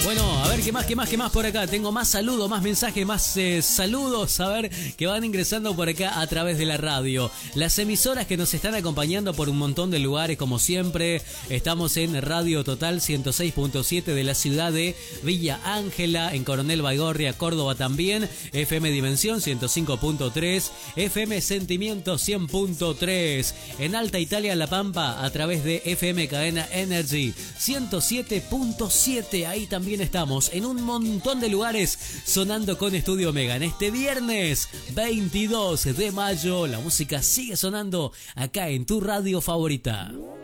Bueno, a ver, qué más por acá? Tengo más saludos, más mensajes, más saludos, a ver, que van ingresando por acá a través de la radio. Las emisoras que nos están acompañando por un montón de lugares, como siempre. Estamos en Radio Total 106.7 de la ciudad de Villa Ángela, en Coronel Baigorria, Córdoba también. FM Dimensión 105.3, FM Sentimiento 100.3. En Alta Italia, La Pampa, a través de FM Cadena Energy 107.7. Ahí también estamos en un montón de lugares sonando con Estudio Mega. En este viernes 22 de mayo la música sigue sonando acá en tu radio favorita.